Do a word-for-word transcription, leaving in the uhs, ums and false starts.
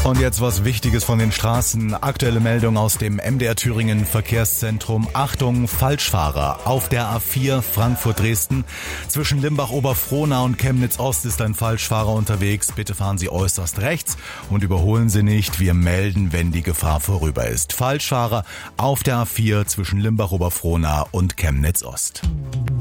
Und jetzt was Wichtiges von den Straßen. Aktuelle Meldung aus dem M D R Thüringen Verkehrszentrum. Achtung, Falschfahrer. Auf der A vier Frankfurt-Dresden. Zwischen Limbach-Oberfrohna und Chemnitz-Ost ist ein Falschfahrer unterwegs. Bitte fahren Sie äußerst rechts und überholen Sie nicht. Wir melden, wenn die Gefahr vorüber ist. Falschfahrer auf der A vier zwischen Limbach-Oberfrohna und Chemnitz-Ost.